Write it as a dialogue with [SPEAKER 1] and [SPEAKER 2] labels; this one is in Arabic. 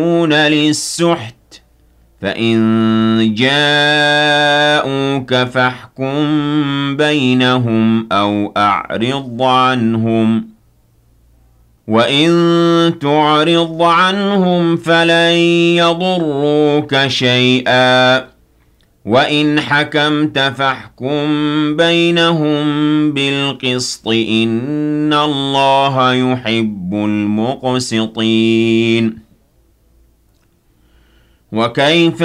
[SPEAKER 1] للسحت فإن جاءوك فاحكم بينهم أو أعرض عنهم وإن تعرض عنهم فلن يضروك شيئا وإن حكمت فاحكم بينهم بالقسط إن الله يحب المقسطين وكيف